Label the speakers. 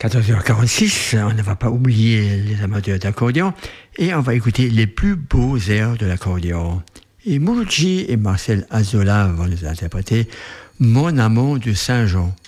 Speaker 1: 14h46, on ne va pas oublier les amateurs d'accordéon et on va écouter les plus beaux airs de l'accordéon. Et Mouloudji et Marcel Azola vont nous interpréter Mon amour de Saint-Jean.